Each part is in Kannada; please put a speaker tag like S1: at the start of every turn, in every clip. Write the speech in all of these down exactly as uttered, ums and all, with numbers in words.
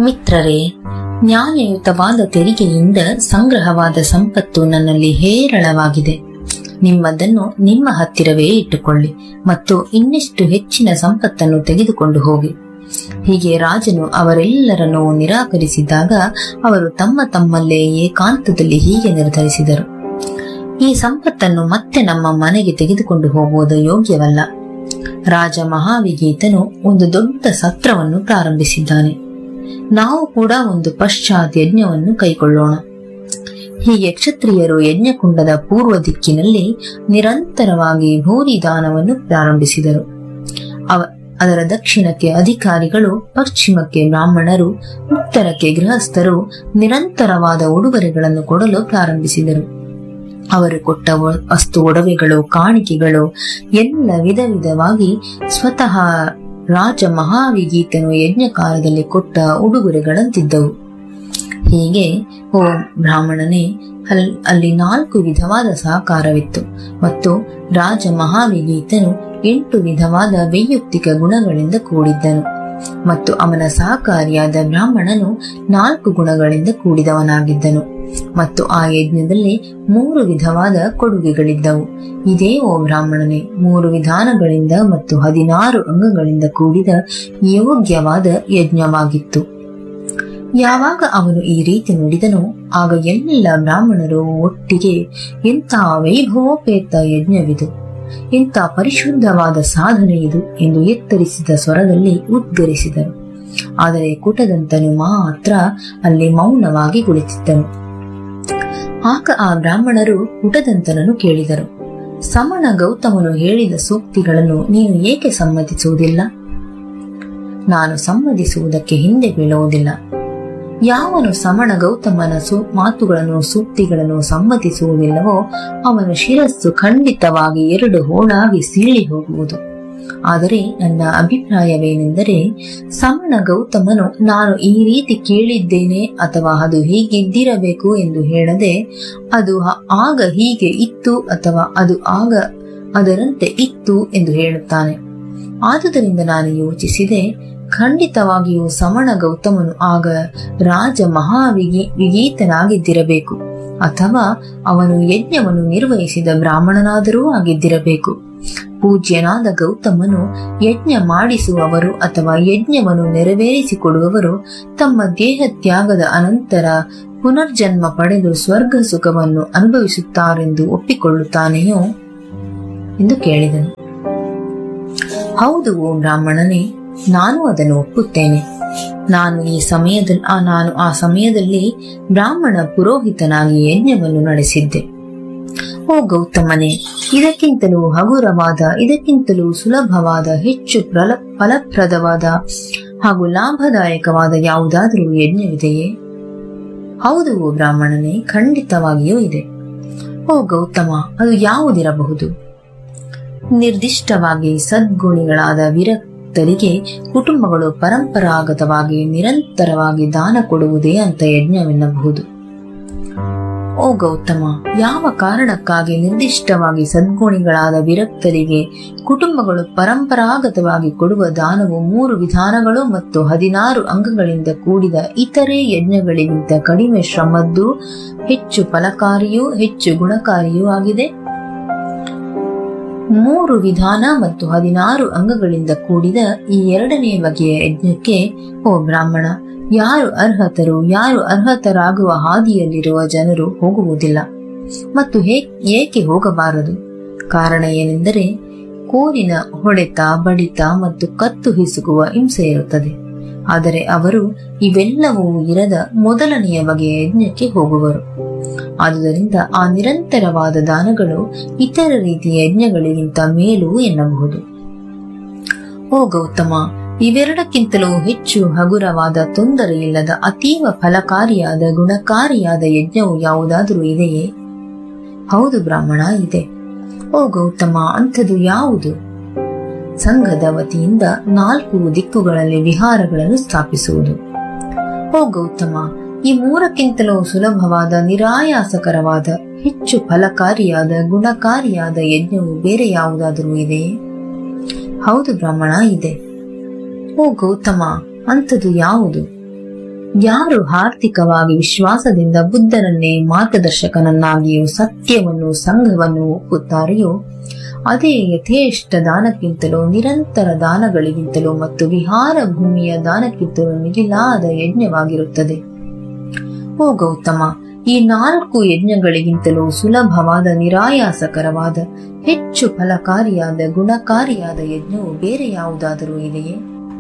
S1: ಮಿತ್ರರೇ, ನ್ಯಾಯಯುತವಾದ ತೆರಿಗೆಯಿಂದ ಸಂಗ್ರಹವಾದ ಸಂಪತ್ತು ನನ್ನಲ್ಲಿ ಹೇರಳವಾಗಿದೆ. ನಿಮ್ಮದನ್ನು ನಿಮ್ಮ ಹತ್ತಿರವೇ ಇಟ್ಟುಕೊಳ್ಳಿ ಮತ್ತು ಇನ್ನೆಷ್ಟು ಹೆಚ್ಚಿನ ಸಂಪತ್ತನ್ನು ತೆಗೆದುಕೊಂಡು ಹೋಗಿ. ಹೀಗೆ ರಾಜನು ಅವರೆಲ್ಲರನ್ನೂ ನಿರಾಕರಿಸಿದಾಗ ಅವರು ತಮ್ಮ ತಮ್ಮಲ್ಲೇ ಏಕಾಂತದಲ್ಲಿ ಹೀಗೆ ನಿರ್ಧರಿಸಿದರು, ಈ ಸಂಪತ್ತನ್ನು ಮತ್ತೆ ನಮ್ಮ ಮನೆಗೆ ತೆಗೆದುಕೊಂಡು ಹೋಗುವುದು ಯೋಗ್ಯವಲ್ಲ. ರಾಜ ಮಹಾವಿಗೀತನು ಒಂದು ದೊಡ್ಡ ಸತ್ರವನ್ನು ಪ್ರಾರಂಭಿಸಿದ್ದಾನೆ. ನಾವು ಕೂಡ ಒಂದು ಪಶ್ಚಾತ್ ಯಜ್ಞವನ್ನು ಕೈಗೊಳ್ಳೋಣ. ಹೀಗೆ ಕ್ಷತ್ರಿಯರು ಯಜ್ಞಕುಂಡದ ಪೂರ್ವ ದಿಕ್ಕಿನಲ್ಲಿ ನಿರಂತರವಾಗಿ ಭೂರಿದಾನವನ್ನು ಪ್ರಾರಂಭಿಸಿದರು. ಅವ ಅದರ ದಕ್ಷಿಣಕ್ಕೆ ಅಧಿಕಾರಿಗಳು, ಪಶ್ಚಿಮಕ್ಕೆ ಬ್ರಾಹ್ಮಣರು, ಉತ್ತರಕ್ಕೆ ಗೃಹಸ್ಥರು ನಿರಂತರವಾದ ಉಡುಗೊರೆಗಳನ್ನು ಕೊಡಲು ಪ್ರಾರಂಭಿಸಿದರು. ಅವರು ಕೊಟ್ಟ ವಸ್ತು ಒಡವೆಗಳು, ಕಾಣಿಕೆಗಳು ಎಲ್ಲ ವಿಧ ವಿಧವಾಗಿ ಸ್ವತಃ ರಾಜ ಮಹಾವಿಗೀತನು ಯಜ್ಞಕಾಲದಲ್ಲಿ ಕೊಟ್ಟ ಉಡುಗೊರೆಗಳಂತಿದ್ದವು. ಹೀಗೆ ಓ ಬ್ರಾಹ್ಮಣನೇ, ಅಲ್ಲಿ ನಾಲ್ಕು ವಿಧವಾದ ಸಹಕಾರವಿತ್ತು ಮತ್ತು ರಾಜ ಮಹಾವಿಗೀತನು ಎಂಟು ವಿಧವಾದ ವೈಯಕ್ತಿಕ ಗುಣಗಳಿಂದ ಕೂಡಿದ್ದನು ಮತ್ತು ಅವನ ಸಹಕಾರಿಯಾದ ಬ್ರಾಹ್ಮಣನು ನಾಲ್ಕು ಗುಣಗಳಿಂದ ಕೂಡಿದವನಾಗಿದ್ದನು ಮತ್ತು ಆ ಯಜ್ಞದಲ್ಲಿ ಮೂರು ವಿಧವಾದ ಕೊಡುಗೆಗಳಿದ್ದವು. ಇದೇ ಓ ಬ್ರಾಹ್ಮಣನೇ, ಮೂರು ವಿಧಾನಗಳಿಂದ ಮತ್ತು ಹದಿನಾರು ಅಂಗಗಳಿಂದ ಕೂಡಿದ ಯೋಗ್ಯವಾದ ಯಜ್ಞವಾಗಿತ್ತು. ಯಾವಾಗ ಅವನು ಈ ರೀತಿ ನುಡಿದನೋ ಆಗ ಎಲ್ಲ ಬ್ರಾಹ್ಮಣರು ಒಟ್ಟಿಗೆ ಎಂಥ ವೈಭವೋಪೇತ ಯಜ್ಞವಿದು, ಎಂಥ ಪರಿಶುದ್ಧವಾದ ಸಾಧನೆ ಇದು ಎಂದು ಎತ್ತರಿಸಿದ ಸ್ವರದಲ್ಲಿ ಉದ್ಗರಿಸಿದರು. ಆದರೆ ಕುಟದಂತನು ಮಾತ್ರ ಅಲ್ಲಿ ಮೌನವಾಗಿ ಕುಳಿತಿದ್ದನು. ಆಗ ಆ ಬ್ರಾಹ್ಮಣರು ಕುಟದಂತನನ್ನು ಕೇಳಿದರು, ಸಮಣ ಗೌತಮನು ಹೇಳಿದ ಸೂಕ್ತಿಗಳನ್ನು ನೀನು ಏಕೆ ಸಮ್ಮತಿಸುವುದಿಲ್ಲ? ನಾನು ಸಮ್ಮತಿಸುವುದಕ್ಕೆ ಹಿಂದೆ ಬೀಳುವುದಿಲ್ಲ. ಯಾವನು ಸಮಣ ಗೌತಮನ ಸೂ ಮಾತುಗಳನ್ನು ಸೂಕ್ತಿಗಳನ್ನು ಸಮ್ಮತಿಸುವುದಿಲ್ಲವೋ ಅವನ ಶಿರಸ್ಸು ಖಂಡಿತವಾಗಿ ಎರಡು ಹೋಳಾಗಿ ಸೀಳಿ ಹೋಗುವುದು. ಆದರೆ ನನ್ನ ಅಭಿಪ್ರಾಯವೇನೆಂದರೆ, ಸಮಣ ಗೌತಮನು ನಾನು ಈ ರೀತಿ ಕೇಳಿದ್ದೇನೆ ಅಥವಾ ಅದು ಹೀಗಿದ್ದಿರಬೇಕು ಎಂದು ಹೇಳದೆ, ಅದು ಆಗ ಹೀಗೆ ಇತ್ತು ಅಥವಾ ಅದು ಆಗ ಅದರಂತೆ ಇತ್ತು ಎಂದು ಹೇಳುತ್ತಾನೆ. ಆದುದರಿಂದ ನಾನು ಯೋಚಿಸಿದೆ, ಖಂಡಿತವಾಗಿಯೂ ಸಮಣ ಗೌತಮನು ಆಗ ರಾಜ ಮಹಾವಿಗಿ ವಿಗೀತನಾಗಿದ್ದಿರಬೇಕು ಅಥವಾ ಅವನು ಯಜ್ಞವನ್ನು ನಿರ್ವಹಿಸಿದ ಬ್ರಾಹ್ಮಣನಾದರೂ ಆಗಿದ್ದಿರಬೇಕು. ಪೂಜ್ಯನಾದ ಗೌತಮನು ಯಜ್ಞ ಮಾಡಿಸುವವರು ಅಥವಾ ಯಜ್ಞವನ್ನು ನೆರವೇರಿಸಿಕೊಡುವವರು ತಮ್ಮ ದೇಹ ತ್ಯಾಗದ ಅನಂತರ ಪುನರ್ಜನ್ಮ ಪಡೆದು ಸ್ವರ್ಗ ಸುಖವನ್ನು ಅನುಭವಿಸುತ್ತಾರೆಂದು ಒಪ್ಪಿಕೊಳ್ಳುತ್ತಾನೆಯೋ ಎಂದು ಕೇಳಿದನು. ಹೌದು ಓ ಬ್ರಾಹ್ಮಣನೇ, ನಾನು ಅದನ್ನು ಒಪ್ಪುತ್ತೇನೆ. ನಾನು ಈ ಸಮಯದಲ್ಲಿ ನಾನು ಆ ಸಮಯದಲ್ಲಿ ಬ್ರಾಹ್ಮಣ ಪುರೋಹಿತನಾಗಿ ಯಜ್ಞವನ್ನು ನಡೆಸಿದ್ದೆ. ಓ ಗೌತಮನೇ, ಇದಕ್ಕಿಂತಲೂ ಹಗುರವಾದ, ಇದಕ್ಕಿಂತಲೂ ಸುಲಭವಾದ, ಹೆಚ್ಚು ಫಲ ಫಲಪ್ರದವಾದ ಹಾಗೂ ಲಾಭದಾಯಕವಾದ ಯಾವುದಾದರೂ ಯಜ್ಞವಿದೆಯೇ? ಹೌದು ಓ ಬ್ರಾಹ್ಮಣನೇ, ಖಂಡಿತವಾಗಿಯೂ ಇದೆ. ಓ ಗೌತಮ, ಅದು ಯಾವುದಿರಬಹುದು? ನಿರ್ದಿಷ್ಟವಾಗಿ ಸದ್ಗುಣಿಗಳಾದ ವಿರಕ್ತರಿಗೆ ಕುಟುಂಬಗಳು ಪರಂಪರಾಗತವಾಗಿ ನಿರಂತರವಾಗಿ ದಾನ ಕೊಡುವುದೇ ಅಂತ ಯಜ್ಞವೆನ್ನಬಹುದು. ಓ ಗೌತಮ, ಯಾವ ಕಾರಣಕ್ಕಾಗಿ ನಿರ್ದಿಷ್ಟವಾಗಿ ಸದ್ಗುಣಿಗಳಾದ ವಿರಕ್ತರಿಗೆ ಕುಟುಂಬಗಳು ಪರಂಪರಾಗತವಾಗಿ ಕೊಡುವ ದಾನವು ಮೂರು ವಿಧಾನಗಳು ಮತ್ತು ಹದಿನಾರು ಅಂಗಗಳಿಂದ ಕೂಡಿದ ಇತರೆ ಯಜ್ಞಗಳಿಗಿಂತ ಕಡಿಮೆ ಶ್ರಮದ್ದು, ಹೆಚ್ಚು ಫಲಕಾರಿಯೂ ಹೆಚ್ಚು ಗುಣಕಾರಿಯೂ ಆಗಿದೆ? ಮೂರು ವಿಧಾನ ಮತ್ತು ಹದಿನಾರು ಅಂಗಗಳಿಂದ ಕೂಡಿದ ಈ ಎರಡನೇ ಬಗೆಯ ಯಜ್ಞಕ್ಕೆ ಓ ಬ್ರಾಹ್ಮಣ, ಯಾರು ಅರ್ಹತರು ಯಾರು ಅರ್ಹತರಾಗುವ ಹಾದಿಯಲ್ಲಿರುವ ಜನರು ಹೋಗುವುದಿಲ್ಲ. ಮತ್ತು ಏಕೆ ಹೋಗಬಾರದು? ಕಾರಣ ಏನೆಂದರೆ, ಕೋಲಿನ ಹೊಡೆತ, ಬಡಿತ ಮತ್ತು ಕತ್ತು ಹಿಸುಕುವ ಹಿಂಸೆ ಇರುತ್ತದೆ. ಆದರೆ ಅವರು ಇವೆಲ್ಲವೂ ಇರದ ಮೊದಲನೆಯ ಬಗೆಯ ಯಜ್ಞಕ್ಕೆ ಹೋಗುವರು. ಆದುದರಿಂದ ಆ ನಿರಂತರವಾದ ದಾನಗಳು ಇತರ ರೀತಿಯ ಯಜ್ಞಗಳಿಗಿಂತ ಮೇಲೂ ಎನ್ನಬಹುದು. ಓ ಗೌತಮ, ಇವೆರಡಕ್ಕಿಂತಲೂ ಹೆಚ್ಚು ಹಗುರವಾದ, ತೊಂದರೆಯಿಲ್ಲದ, ಅತೀವ ಫಲಕಾರಿಯಾದ, ಗುಣಕಾರಿಯಾದ ಯಜ್ಞವು ಯಾವುದಾದರೂ ಇದೆಯೇ? ಹೌದು ಬ್ರಾಹ್ಮಣ, ಇದೆ. ಓ ಗೌತಮ, ಅಂಥದ್ದು ಯಾವುದು? ಸಂಘದ ವತಿಯಿಂದ ನಾಲ್ಕು ದಿಕ್ಕುಗಳಲ್ಲಿ ವಿಹಾರಗಳನ್ನು ಸ್ಥಾಪಿಸುವುದು. ಓ ಗೌತಮ, ಈ ಮೂರಕ್ಕಿಂತಲೂ ಸುಲಭವಾದ, ನಿರಾಯಾಸಕರವಾದ, ಹೆಚ್ಚು ಫಲಕಾರಿಯಾದ, ಗುಣಕಾರಿಯಾದ ಯಜ್ಞವು ಬೇರೆ ಯಾವುದಾದರೂ ಇದೆಯೇ? ಹೌದು ಬ್ರಾಹ್ಮಣ, ಇದೆ. ಓ ಗೌತಮ, ಅಂಥದ್ದು ಯಾವುದು? ಯಾರು ಆರ್ಥಿಕವಾಗಿ ವಿಶ್ವಾಸದಿಂದ ಬುದ್ಧನನ್ನೇ ಮಾರ್ಗದರ್ಶಕನನ್ನಾಗಿಯೂ ಸತ್ಯವನ್ನು ಸಂಘವನ್ನು ಒಪ್ಪುತ್ತಾರೆಯೋ ಅದೇ ಯಥೇಷ್ಟ ದಾನಕ್ಕಿಂತಲೂ ನಿರಂತರ ದಾನಗಳಿಗಿಂತಲೂ ಮತ್ತು ವಿಹಾರ ಭೂಮಿಯ ದಾನಕ್ಕಿಂತಲೂ ಮಿಗಿಲಾದ ಯಜ್ಞವಾಗಿರುತ್ತದೆ. ಓ ಗೌತಮ, ಈ ನಾಲ್ಕು ಯಜ್ಞಗಳಿಗಿಂತಲೂ ಸುಲಭವಾದ, ನಿರಾಯಾಸಕರವಾದ, ಹೆಚ್ಚು ಫಲಕಾರಿಯಾದ, ಗುಣಕಾರಿಯಾದ ಯಜ್ಞವು ಬೇರೆ ಯಾವುದಾದರೂ ಇದೆಯೇ?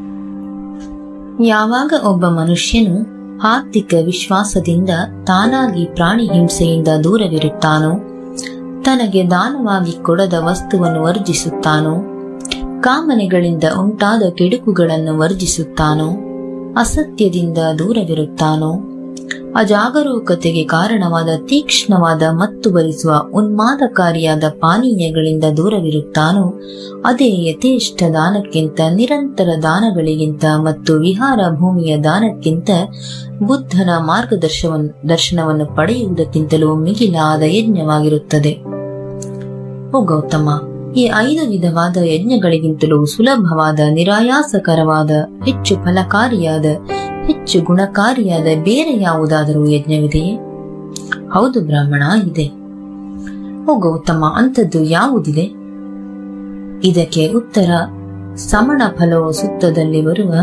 S1: ಯಾವಾಗ ಒಬ್ಬ ಮನುಷ್ಯನು ಆರ್ಥಿಕ ವಿಶ್ವಾಸದಿಂದ ತಾನಾಗಿ ಪ್ರಾಣಿ ಹಿಂಸೆಯಿಂದ ದೂರವಿರುತ್ತಾನೋ, ತನಗೆ ದಾನವಾಗಿ ಕೊಡದ ವಸ್ತುವನ್ನು ವರ್ಜಿಸುತ್ತಾನೋ, ಕಾಮನೆಗಳಿಂದ ಉಂಟಾದ ಕೆಡುಕುಗಳನ್ನು ವರ್ಜಿಸುತ್ತಾನೋ, ಅಸತ್ಯದಿಂದ ದೂರವಿರುತ್ತಾನೋ, ಅಜಾಗರೂಕತೆಗೆ ಕಾರಣವಾದ ತೀಕ್ಷ್ಣವಾದ ಮತ್ತು ಬರಿಸುವ ಉನ್ಮಾದಕಾರಿಯಾದ ಪಾನೀಯಗಳಿಂದ ದೂರವಿರುತ್ತಾನೋ, ಅದೇ ಯಥೇಷ್ಟ ದಾನಕ್ಕಿಂತ, ನಿರಂತರ ದಾನಗಳಿಗಿಂತ ಮತ್ತು ವಿಹಾರ ಭೂಮಿಯ ದಾನಕ್ಕಿಂತ ಬುದ್ಧನ ಮಾರ್ಗದರ್ಶನ ದರ್ಶನವನ್ನು ಪಡೆಯುವುದಕ್ಕಿಂತಲೂ ಮಿಗಿಲಾದ ಯಜ್ಞವಾಗಿರುತ್ತದೆ. ಓ ಗೌತಮ, ಈ ಐದು ವಿಧವಾದ ಯಜ್ಞಗಳಿಗಿಂತಲೂ ಸುಲಭವಾದ, ನಿರಾಯಾಸಕರವಾದ, ಹೆಚ್ಚು ಫಲಕಾರಿಯಾದ, ಹೆಚ್ಚು ಗುಣಕಾರಿಯಾದ ಬೇರೆ ಯಾವುದಾದರೂ ಯಜ್ಞವಿದೆಯೇ? ಹೌದು ಬ್ರಾಹ್ಮಣ, ಇದೆ. ಓ ಗೌತಮ, ಅಂಥದ್ದು ಯಾವುದಿದೆ? ಇದಕ್ಕೆ ಉತ್ತರ ಸಮಣ ಫಲೋ ಸುತ್ತದಲ್ಲಿ ಬರುವ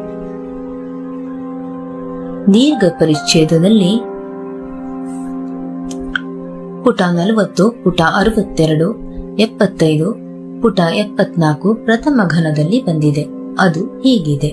S1: ದೀರ್ಘ ಪರಿಚ್ಛೇದದಲ್ಲಿ ಪುಟ ನಲವತ್ತು, ಪುಟ ಅರವತ್ತೆರಡು, ಎಪ್ಪತ್ತೈದು, ಪುಟ ಎಪ್ಪತ್ನಾಲ್ಕು ಪ್ರಥಮ ಘನದಲ್ಲಿ ಬಂದಿದೆ. ಅದು ಹೀಗಿದೆ.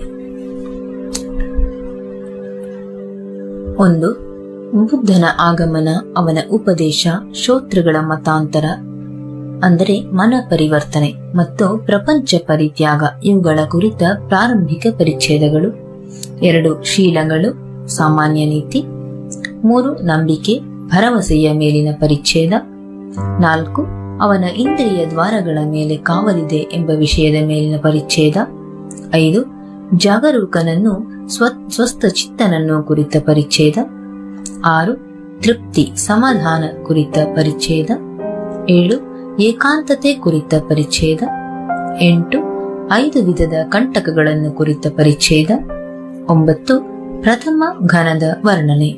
S1: ಒಂದು, ಬುದ್ಧನ ಆಗಮನ, ಅವನ ಉಪದೇಶ, ಶ್ರೋತೃಗಳ ಮತಾಂತರ ಅಂದರೆ ಮನ ಪರಿವರ್ತನೆ ಮತ್ತು ಪ್ರಪಂಚ ಪರಿತ್ಯಾಗ ಇವುಗಳ ಕುರಿತ ಪ್ರಾರಂಭಿಕ ಪರಿಚ್ಛೇದಗಳು. ಎರಡು, ಶೀಲಗಳು, ಸಾಮಾನ್ಯ ನೀತಿ. ಮೂರು, ನಂಬಿಕೆ, ಭರವಸೆಯ ಮೇಲಿನ ಪರಿಚ್ಛೇದ. ನಾಲ್ಕು, ಅವನ ಇಂದ್ರಿಯ ದ್ವಾರಗಳ ಮೇಲೆ ಕಾವಲಿದೆ ಎಂಬ ವಿಷಯದ ಮೇಲಿನ ಪರಿಚ್ಛೇದ. ಐದು, ಜಾಗರೂಕನನ್ನು ಸ್ವ ಸ್ವಸ್ಥ ಚಿತ್ತನನ್ನು ಕುರಿತ ಪರಿಚ್ಛೇದ. ಆರು, ತೃಪ್ತಿ ಸಮಾಧಾನ ಕುರಿತ ಪರಿಚ್ಛೇದ. ಏಳು, ಏಕಾಂತತೆ ಕುರಿತ ಪರಿಚ್ಛೇದ. ಎಂಟು, ಐದು ವಿಧದ ಕಂಟಕಗಳನ್ನು ಕುರಿತ ಪರಿಚ್ಛೇದ. ಒಂಬತ್ತು, ಪ್ರಥಮ ಘನದ ವರ್ಣನೆ.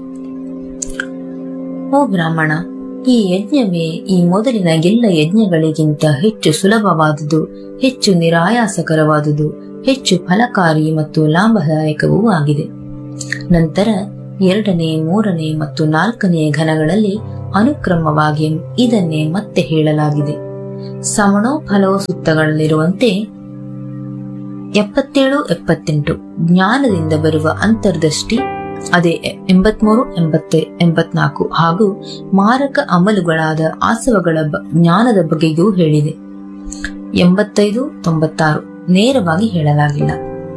S1: ಓ ಬ್ರಾಹ್ಮಣ, ಈ ಯಜ್ಞವೇ ಈ ಮೊದಲಿನ ಎಲ್ಲ ಯಜ್ಞಗಳಿಗಿಂತ ಹೆಚ್ಚು ಸುಲಭವಾದುದು, ಹೆಚ್ಚು ನಿರಾಯಾಸಕರವಾದುದು, ಹೆಚ್ಚು ಫಲಕಾರಿ ಮತ್ತು ಲಾಭದಾಯಕವೂ ಆಗಿದೆ. ನಂತರ ಎರಡನೇ, ಮೂರನೇ ಮತ್ತು ನಾಲ್ಕನೇ ಘನಗಳಲ್ಲಿ ಅನುಕ್ರಮವಾಗಿ ಇದನ್ನೇ ಮತ್ತೆ ಹೇಳಲಾಗಿದೆ. ಸಮಣೋ ಫಲೋ ಸುತ್ತಗಳಲ್ಲಿರುವಂತೆ ಎಪ್ಪತ್ತೇಳು, ಎಪ್ಪತ್ತೆಂಟು ಜ್ಞಾನದಿಂದ ಬರುವ ಅಂತರ್ದೃಷ್ಟಿ, ಅದೇ ಎಂಬತ್ಮೂರು, ಎಂಬತ್ತ ಎಂಬತ್ನಾಲ್ಕು ಹಾಗೂ ಮಾರಕ ಅಮಲುಗಳಾದ ಆಸವಗಳ ಜ್ಞಾನದ ಬಗ್ಗೆಯೂ ಹೇಳಿದೆ. ಎಂಬತ್ತೈದು, ತೊಂಬತ್ತಾರು ನೇರವಾಗಿ ಹೇಳಲಾಗಿಲ್ಲ.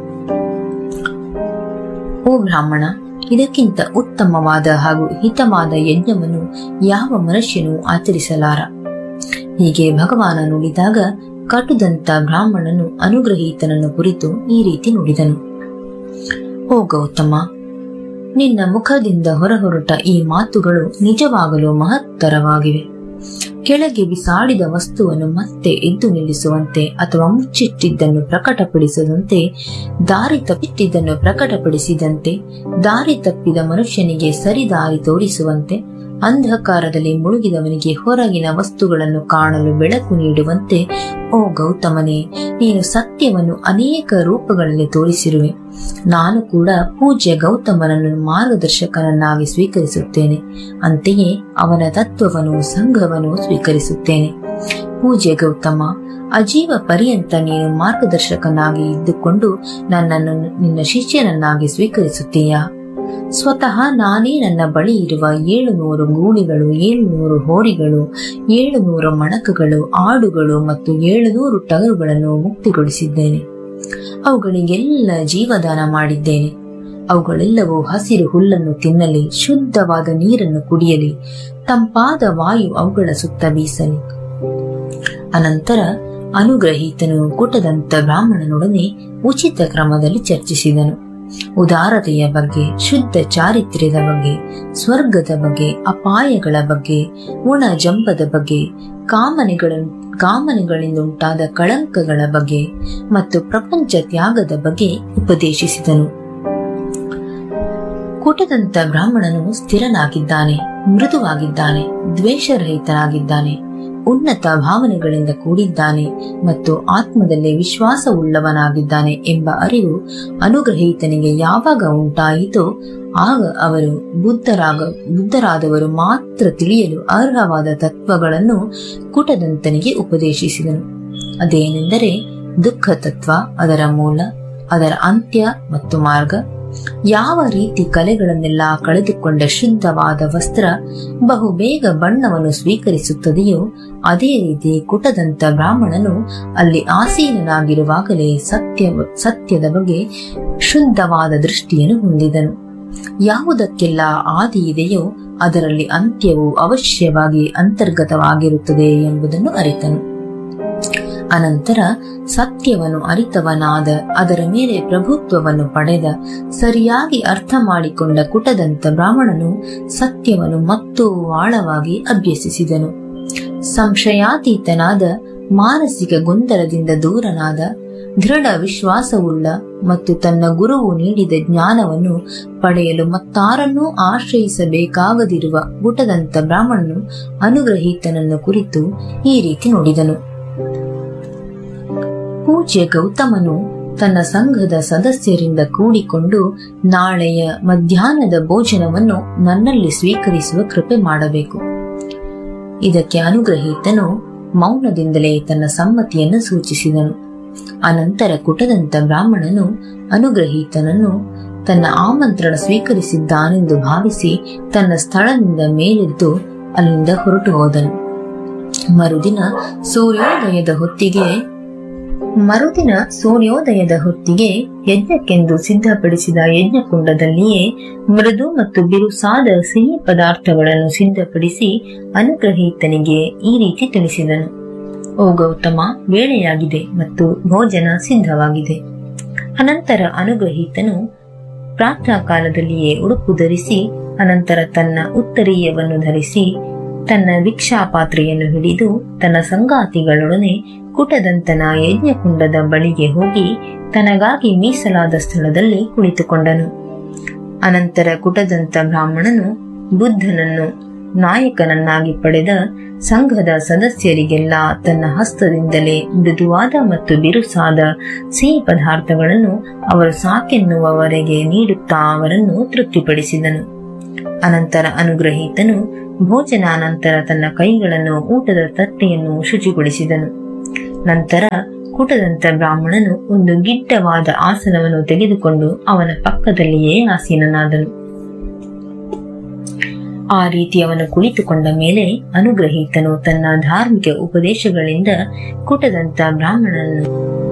S1: ಓ ಬ್ರಾಹ್ಮಣ, ಇದಕ್ಕಿಂತ ಉತ್ತಮವಾದ ಹಾಗೂ ಹಿತವಾದ ಯಜ್ಞವನ್ನು ಯಾವ ಮನುಷ್ಯನೂ ಆಚರಿಸಲಾರ. ಹೀಗೆ ಭಗವಾನ ನುಡಿದಾಗ ಕಟುದಂತ ಬ್ರಾಹ್ಮಣನು ಅನುಗ್ರಹೀತನನ್ನು ಕುರಿತು ಈ ರೀತಿ ನುಡಿದನು. ಓ ಗೌತಮ, ನಿನ್ನ ಮುಖದಿಂದ ಹೊರಹೊರಟ ಈ ಮಾತುಗಳು ನಿಜವಾಗಲೂ ಮಹತ್ತರವಾಗಿವೆ. ಕೆಳಗೆ ಬಿಸಾಡಿದ ವಸ್ತುವನ್ನು ಮತ್ತೆ ಎದ್ದು ನಿಲ್ಲಿಸುವಂತೆ ಅಥವಾ ಮುಚ್ಚಿಟ್ಟಿದ್ದನ್ನು ಪ್ರಕಟಪಡಿಸದಂತೆ, ದಾರಿ ತಪ್ಪಿದ್ದನ್ನು ಪ್ರಕಟಪಡಿಸಿದಂತೆ, ದಾರಿ ತಪ್ಪಿದ ಮನುಷ್ಯನಿಗೆ ಸರಿದಾರಿ ತೋರಿಸುವಂತೆ, ಅಂಧಕಾರದಲ್ಲಿ ಮುಳುಗಿದವನಿಗೆ ಹೊರಗಿನ ವಸ್ತುಗಳನ್ನು ಕಾಣಲು ಬೆಳಕು ನೀಡುವಂತೆ, ಓ ಗೌತಮನೇ, ನೀನು ಸತ್ಯವನ್ನು ಅನೇಕ ರೂಪಗಳಲ್ಲಿ ತೋರಿಸಿರುವೆ. ನಾನು ಕೂಡ ಪೂಜ್ಯ ಗೌತಮನನ್ನು ಮಾರ್ಗದರ್ಶಕನನ್ನಾಗಿ ಸ್ವೀಕರಿಸುತ್ತೇನೆ. ಅಂತೆಯೇ ಅವನ ತತ್ವವನ್ನು, ಸಂಘವನ್ನು ಸ್ವೀಕರಿಸುತ್ತೇನೆ. ಪೂಜ್ಯ ಗೌತಮ, ಅಜೀವ ಪರ್ಯಂತ ನೀನು ಮಾರ್ಗದರ್ಶಕನಾಗಿ ಇದ್ದುಕೊಂಡು ನನ್ನನ್ನು ನಿನ್ನ ಶಿಷ್ಯನನ್ನಾಗಿ ಸ್ವೀಕರಿಸುತ್ತೀಯಾ? ಸ್ವತಃ ನಾನೇ ನನ್ನ ಬಳಿ ಇರುವ ಏಳು ನೂರು ಗೂಳಿಗಳು, ಏಳು ನೂರು ಹೋರಿಗಳು, ಏಳು ನೂರು ಮಣಕಗಳು, ಆಡುಗಳು ಮತ್ತು ಏಳು ನೂರು ಟಗರುಗಳನ್ನು ಮುಕ್ತಿಗೊಳಿಸಿದ್ದೇನೆ. ಅವುಗಳಿಗೆಲ್ಲ ಜೀವದಾನ ಮಾಡಿದ್ದೇನೆ. ಅವುಗಳೆಲ್ಲವೂ ಹಸಿರು ಹುಲ್ಲನ್ನು ತಿನ್ನಲಿ, ಶುದ್ಧವಾದ ನೀರನ್ನು ಕುಡಿಯಲಿ, ತಂಪಾದ ವಾಯು ಅವುಗಳ ಸುತ್ತ ಬೀಸಲಿ. ಅನಂತರ ಅನುಗ್ರಹೀತನು ಕುಟದಂತ ಬ್ರಾಹ್ಮಣನೊಡನೆ ಉಚಿತ ಕ್ರಮದಲ್ಲಿ ಚರ್ಚಿಸಿದನು. ಉದಾರತೆಯ ಬಗ್ಗೆ, ಶುದ್ಧ ಚಾರಿತ್ರ್ಯದ ಬಗ್ಗೆ, ಸ್ವರ್ಗದ ಬಗ್ಗೆ, ಅಪಾಯಗಳ ಬಗ್ಗೆ, ಉಣ ಜಂಬದ ಬಗ್ಗೆ, ಕಾಮನೆಗಳ ಕಾಮನೆಗಳಿಂದುಂಟಾದ ಕಳಂಕಗಳ ಬಗ್ಗೆ ಮತ್ತು ಪ್ರಪಂಚ ತ್ಯಾಗದ ಬಗ್ಗೆ ಉಪದೇಶಿಸಿದನು. ಕುಟದಂತ ಬ್ರಾಹ್ಮಣನು ಸ್ಥಿರನಾಗಿದ್ದಾನೆ, ಮೃದುವಾಗಿದ್ದಾನೆ, ದ್ವೇಷರಹಿತನಾಗಿದ್ದಾನೆ, ಉನ್ನತ ಭಾವನೆಗಳಿಂದ ಕೂಡಿದ್ದಾನೆ ಮತ್ತು ಆತ್ಮದಲ್ಲಿ ವಿಶ್ವಾಸವುಳ್ಳವನಾಗಿದ್ದಾನೆ ಎಂಬ ಅರಿವು ಅನುಗ್ರಹೀತನಿಗೆ ಯಾವಾಗ ಉಂಟಾಯಿತೋ ಆಗ ಅವರು ಬುದ್ಧರಾಗ ಬುದ್ಧರಾದವರು ಮಾತ್ರ ತಿಳಿಯಲು ಅರ್ಹವಾದ ತತ್ವಗಳನ್ನು ಕುಟದಂತನಿಗೆ ಉಪದೇಶಿಸಿದನು. ಅದೇನೆಂದರೆ ದುಃಖ ತತ್ವ, ಅದರ ಮೂಲ, ಅದರ ಅಂತ್ಯ ಮತ್ತು ಮಾರ್ಗ. ಯಾವ ರೀತಿ ಕಲೆಗಳನ್ನೆಲ್ಲ ಕಳೆದುಕೊಂಡ ಶುದ್ಧವಾದ ವಸ್ತ್ರ ಬಹುಬೇಗ ಬಣ್ಣವನ್ನು ಸ್ವೀಕರಿಸುತ್ತದೆಯೋ ಅದೇ ರೀತಿ ಕುಟದಂತ ಬ್ರಾಹ್ಮಣನು ಅಲ್ಲಿ ಆಸೀನನಾಗಿರುವಾಗಲೇ ಸತ್ಯ ಸತ್ಯದ ಬಗ್ಗೆ ಶುದ್ಧವಾದ ದೃಷ್ಟಿಯನ್ನು ಹೊಂದಿದನು. ಯಾವುದಕ್ಕೆಲ್ಲ ಆದಿ ಇದೆಯೋ ಅದರಲ್ಲಿ ಅಂತ್ಯವು ಅವಶ್ಯವಾಗಿ ಅಂತರ್ಗತವಾಗಿರುತ್ತದೆ ಎಂಬುದನ್ನು ಅರಿತನು. ಅನಂತರ ಸತ್ಯವನ್ನು ಅರಿತವನಾದ, ಅದರ ಮೇಲೆ ಪ್ರಭುತ್ವವನ್ನು ಪಡೆದ, ಸರಿಯಾಗಿ ಅರ್ಥ ಮಾಡಿಕೊಂಡ ಕುಟದಂತ ಬ್ರಾಹ್ಮಣನು ಸತ್ಯವನ್ನು ಮತ್ತೂ ಆಳವಾಗಿ ಅಭ್ಯಸಿಸಿದನು. ಸಂಶಯಾತೀತನಾದ, ಮಾನಸಿಕ ಗೊಂದಲದಿಂದ ದೂರನಾದ, ದೃಢ ವಿಶ್ವಾಸವುಳ್ಳ ಮತ್ತು ತನ್ನ ಗುರುವು ನೀಡಿದ ಜ್ಞಾನವನ್ನು ಪಡೆಯಲು ಮತ್ತಾರನ್ನೂ ಆಶ್ರಯಿಸಬೇಕಾಗದಿರುವ ಕುಟದಂತ ಬ್ರಾಹ್ಮಣನು ಅನುಗ್ರಹೀತನನ್ನು ಕುರಿತು ಈ ರೀತಿ ನುಡಿದನು. ಪೂಜ್ಯ ಗೌತಮನು ತನ್ನ ಸಂಘದ ಸದಸ್ಯರಿಂದ ಕೂಡಿಕೊಂಡು ನಾಳೆಯ ಮಧ್ಯಾಹ್ನದ ಭೋಜನವನ್ನು ನನ್ನಲ್ಲಿ ಸ್ವೀಕರಿಸುವ ಕೃಪೆ ಮಾಡಬೇಕು. ಇದಕ್ಕೆ ಅನುಗ್ರಹೀತನು ಮೌನದಿಂದಲೇ ತನ್ನ ಸಮ್ಮತಿಯನ್ನು ಸೂಚಿಸಿದನು. ಅನಂತರ ಕುಟದಂತ ಬ್ರಾಹ್ಮಣನು ಅನುಗ್ರಹೀತನನ್ನು ತನ್ನ ಆಮಂತ್ರಣ ಸ್ವೀಕರಿಸಿದ್ದಾನೆಂದು ಭಾವಿಸಿ ತನ್ನ ಸ್ಥಳದಿಂದ ಮೇಲೆದ್ದು ಅಲ್ಲಿಂದ ಹೊರಟು ಹೋದನು. ಮರುದಿನ ಸೂರ್ಯೋದಯದ ಹೊತ್ತಿಗೆ ಮರುದಿನ ಸೂರ್ಯೋದಯದ ಹೊತ್ತಿಗೆ ಯಜ್ಞಕ್ಕೆಂದು ಸಿದ್ಧಪಡಿಸಿದ ಯಜ್ಞಕುಂಡದಲ್ಲಿಯೇ ಮೃದು ಮತ್ತು ಬಿರುಸಾದ ಸಿಹಿ ಪದಾರ್ಥಗಳನ್ನು ಸಿದ್ಧಪಡಿಸಿ ಅನುಗ್ರಹೀತನಿಗೆ ಈ ರೀತಿ ತಿಳಿಸಿದನು. ಓ ಗೌತಮ, ವೇಳೆಯಾಗಿದೆ ಮತ್ತು ಭೋಜನ ಸಿದ್ಧವಾಗಿದೆ. ಅನಂತರ ಅನುಗ್ರಹೀತನು ಪ್ರಾರ್ಥನಾ ಕಾಲದಲ್ಲಿಯೇ ಉಡುಪು ಧರಿಸಿ, ಅನಂತರ ತನ್ನ ಉತ್ತರೀಯವನ್ನು ಧರಿಸಿ, ತನ್ನ ಭಿಕ್ಷಾ ಪಾತ್ರೆಯನ್ನು ಹಿಡಿದು ತನ್ನ ಸಂಗಾತಿಗಳೊಡನೆ ಕುಟದಂತನ ಯಜ್ಞಕುಂಡದ ಬಳಿಗೆ ಹೋಗಿ ತನಗಾಗಿ ಮೀಸಲಾದ ಸ್ಥಳದಲ್ಲಿ ಕುಳಿತುಕೊಂಡನು. ಅನಂತರ ಕುಟದಂತ ಬ್ರಾಹ್ಮಣನು ಬುದ್ಧನನ್ನು ನಾಯಕನನ್ನಾಗಿ ಪಡೆದ ಸಂಘದ ಸದಸ್ಯರಿಗೆಲ್ಲ ತನ್ನ ಹಸ್ತದಿಂದಲೇ ಮೃದುವಾದ ಮತ್ತು ಬಿರುಸಾದ ಸಿಹಿ ಪದಾರ್ಥಗಳನ್ನು ಅವರು ಸಾಕೆನ್ನುವವರೆಗೆ ನೀಡುತ್ತಾ ಅವರನ್ನು ತೃಪ್ತಿಪಡಿಸಿದನು. ಅನಂತರ ಅನುಗ್ರಹೀತನು ಭೋಜನಾನಂತರ ತನ್ನ ಕೈಗಳನ್ನು ಊಟದ ತಟ್ಟೆಯನ್ನು ಶುಚಿಗೊಳಿಸಿದನು. ನಂತರ ಕುಟದಂತ ಬ್ರಾಹ್ಮಣನು ಒಂದು ಗಿಡ್ಡವಾದ ಆಸನವನ್ನು ತೆಗೆದುಕೊಂಡು ಅವನ ಪಕ್ಕದಲ್ಲಿಯೇ ಆಸೀನನಾದನು. ಆ ರೀತಿ ಅವನು ಕುಳಿತುಕೊಂಡ ಮೇಲೆ ಅನುಗ್ರಹೀತನು ತನ್ನ ಧಾರ್ಮಿಕ ಉಪದೇಶಗಳಿಂದ ಕುಟದಂತ ಬ್ರಾಹ್ಮಣನನ್ನು